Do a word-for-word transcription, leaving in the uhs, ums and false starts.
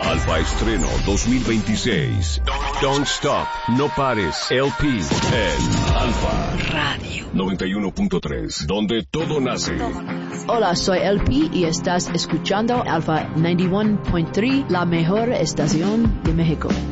Alfa Estreno dos mil veintiséis. Don't Stop, No Pares, L P en Alfa Radio noventa y uno punto tres, donde todo nace. Hola, soy L P y estás escuchando Alfa noventa y uno punto tres, la mejor estación de México.